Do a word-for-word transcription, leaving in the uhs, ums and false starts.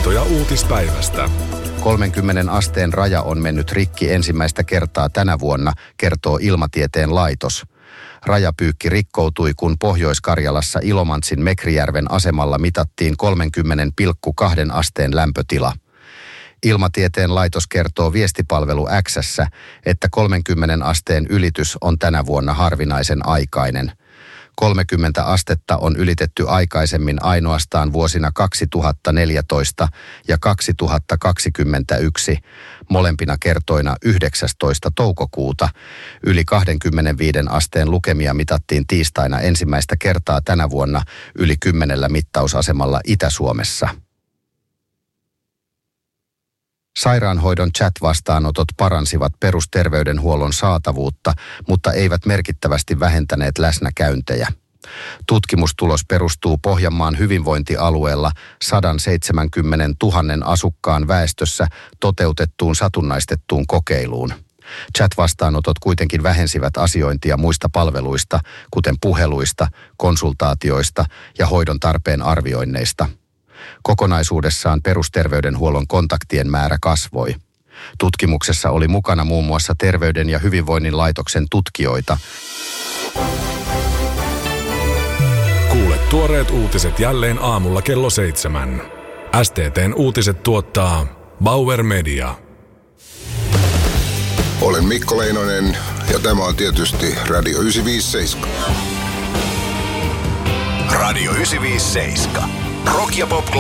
Tietoja uutispäivästä. kolmenkymmenen asteen raja on mennyt rikki ensimmäistä kertaa tänä vuonna, kertoo Ilmatieteen laitos. Rajapyykki rikkoutui, kun Pohjois-Karjalassa Ilomantsin Mekrijärven asemalla mitattiin kolmekymmentä pilkku kaksi asteen lämpötila. Ilmatieteen laitos kertoo viestipalvelu X:ssä, että kolmenkymmenen asteen ylitys on tänä vuonna harvinaisen aikainen. kolmekymmentä astetta on ylitetty aikaisemmin ainoastaan vuosina kaksituhattaneljätoista ja kaksituhattakaksikymmentäyksi, molempina kertoina yhdeksästoista toukokuuta. Yli kaksikymmentäviisi asteen lukemia mitattiin tiistaina ensimmäistä kertaa tänä vuonna yli kymmenellä mittausasemalla Itä-Suomessa. Sairaanhoidon chat-vastaanotot paransivat perusterveydenhuollon saatavuutta, mutta eivät merkittävästi vähentäneet läsnäkäyntejä. Tutkimustulos perustuu Pohjanmaan hyvinvointialueella sata seitsemänkymmentätuhatta asukkaan väestössä toteutettuun satunnaistettuun kokeiluun. Chat-vastaanotot kuitenkin vähensivät asiointia muista palveluista, kuten puheluista, konsultaatioista ja hoidon tarpeen arvioinneista. Kokonaisuudessaan perusterveydenhuollon kontaktien määrä kasvoi. Tutkimuksessa oli mukana muun muassa Terveyden ja hyvinvoinnin laitoksen tutkijoita. Kuule tuoreet uutiset jälleen aamulla kello seitsemän. S T T:n uutiset tuottaa Bauer Media. Olen Mikko Leinonen ja tämä on tietysti Radio yhdeksänsataaviisikymmentäseitsemän. Radio yhdeksänsataaviisikymmentäseitsemän. Rock ja pop